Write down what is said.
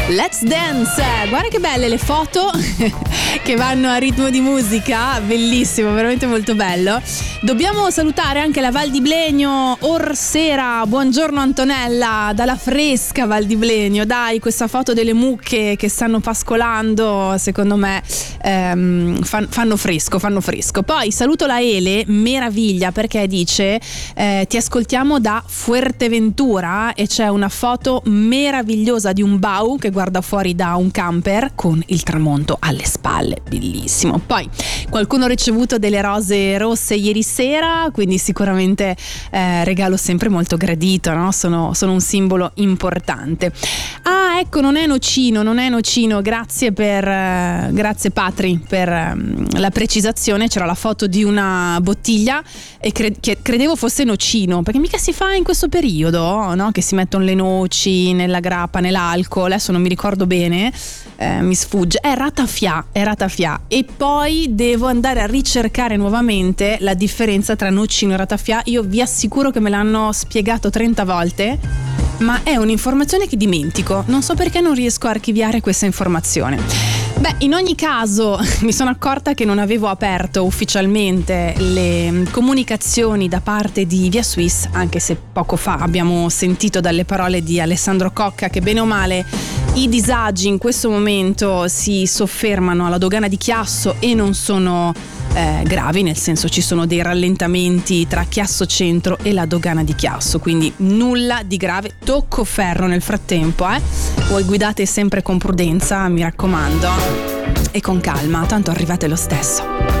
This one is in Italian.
Let's Dance, guarda che belle le foto che vanno a ritmo di musica, bellissimo, veramente molto bello. Dobbiamo salutare anche la Val di Blegno, Orsera, buongiorno Antonella, dalla fresca Val di Blegno, dai, questa foto delle mucche che stanno pascolando, secondo me fanno fresco. Poi saluto la Ele, meraviglia, perché dice ti ascoltiamo da Fuerteventura e c'è una foto meravigliosa di un bau che guarda fuori da un camper con il tramonto alle spalle, bellissimo. Poi qualcuno ha ricevuto delle rose rosse ieri sera, quindi sicuramente regalo sempre molto gradito, no? Sono un simbolo importante. Ah, ecco, non è nocino, grazie Patri per la precisazione. C'era la foto di una bottiglia e credevo fosse nocino, perché mica si fa in questo periodo, no? Che si mettono le noci nella grappa, nell'alcol, adesso non mi ricordo bene, mi sfugge, è ratafia, e poi devo andare a ricercare nuovamente la differenza tra nocino e ratafia. Io vi assicuro che me l'hanno spiegato 30 volte, ma è un'informazione che dimentico, non so perché non riesco a archiviare questa informazione. Beh, in ogni caso mi sono accorta che non avevo aperto ufficialmente le comunicazioni da parte di Via Swiss, anche se poco fa abbiamo sentito dalle parole di Alessandro Cocca che bene o male i disagi in questo momento si soffermano alla dogana di Chiasso e non sono gravi, nel senso ci sono dei rallentamenti tra Chiasso Centro e la dogana di Chiasso, quindi nulla di grave, tocco ferro nel frattempo, voi guidate sempre con prudenza, mi raccomando, e con calma, tanto arrivate lo stesso.